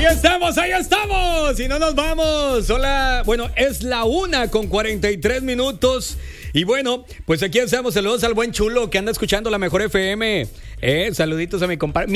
Ahí estamos. Y no nos vamos. Hola. Bueno, es la 1:43. Y bueno, pues aquí estamos. Saludos al buen Chulo que anda escuchando la mejor FM. Saluditos a mi compadre.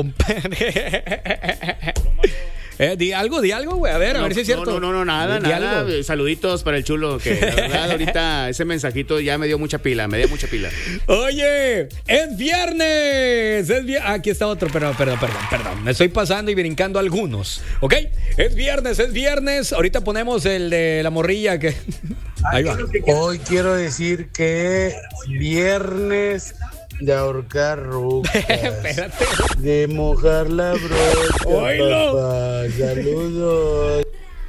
Di algo, güey. A ver si es cierto. No, nada. Saluditos para el Chulo, que la verdad ahorita ese mensajito ya me dio mucha pila. Oye, es viernes. Aquí está otro, perdón. Me estoy pasando y brincando algunos, ¿ok? Es viernes. Ahorita ponemos el de la morrilla que... Ahí va. Hoy quiero decir que viernes de ahorcar rucas. Espérate. De mojar la brocha. ¡Oílo! Papá. Saludos.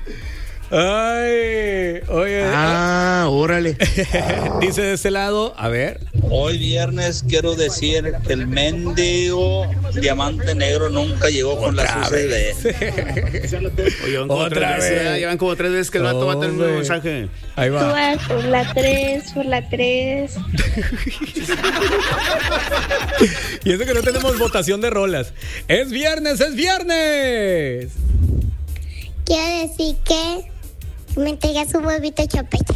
Ay, oye. Órale. Dice de este lado, a ver. Hoy viernes quiero decir que el mendigo diamante negro nunca llegó con la sucede. Oye, Otra vez. Llevan como 3 veces que el vato va a tener un mensaje. Ahí va. Tú vas por la 3. Y eso que no tenemos votación de rolas. Es viernes. Quiero decir que me entregas un huevito chopecha.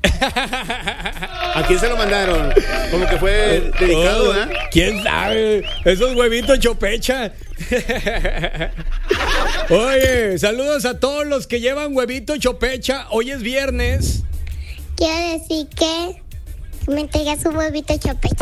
¿A quién se lo mandaron? Como que fue dedicado, ¿eh? ¿Quién sabe? Esos huevitos chopecha. Oye, saludos a todos los que llevan huevito chopecha. Hoy es viernes. Quiero decir que me entregas un huevito chopecha.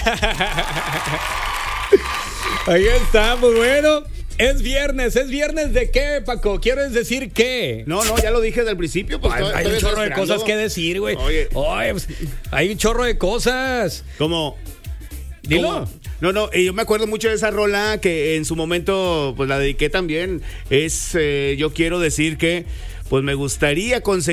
Ahí estamos, bueno. Es viernes ¿de qué, Paco? ¿Quieres decir qué? No, ya lo dije desde el principio. Pues hay un chorro de cosas que decir, güey. Oye, pues, hay un chorro de cosas. ¿Cómo? Dilo. No, yo me acuerdo mucho de esa rola que en su momento pues la dediqué también. Yo quiero decir que pues me gustaría conseguir